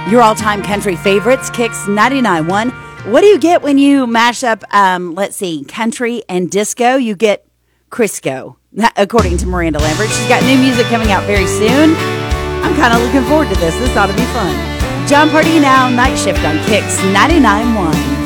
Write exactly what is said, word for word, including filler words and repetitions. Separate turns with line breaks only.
Your all-time country favorites, Kicks ninety-nine point one. What do you get when you mash up, um, let's see, country and disco? You get Crisco, according to Miranda Lambert. She's got new music coming out very soon. I'm kind of looking forward to this. This ought to be fun. John Party now, Night Shift on Kicks ninety-nine point one.